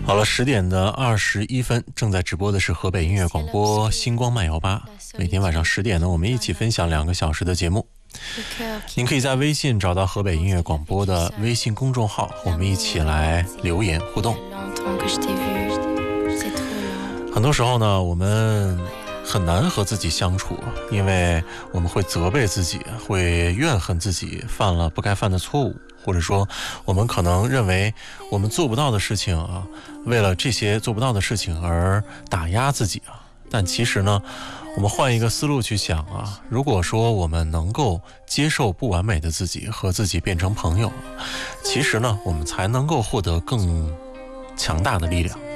好了，10:21，正在直播的是河北音乐广播星光漫游吧。每天晚上10点呢，我们一起分享2个小时的节目。您可以在微信找到河北音乐广播的微信公众号，和我们一起来留言互动。很多时候呢，我们很难和自己相处，因为我们会责备自己，会怨恨自己犯了不该犯的错误，或者说我们可能认为我们做不到的事情啊，为了这些做不到的事情而打压自己啊。但其实呢，我们换一个思路去想啊，如果说我们能够接受不完美的自己，和自己变成朋友，其实呢，我们才能够获得更强大的力量。